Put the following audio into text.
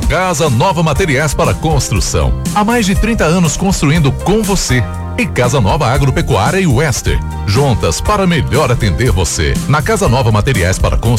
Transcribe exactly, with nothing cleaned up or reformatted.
Casa Nova Materiais para Construção. Há mais de trinta anos construindo com você. E Casa Nova Agropecuária e Wester. Juntas para melhor atender você. Na Casa Nova Materiais para Construção.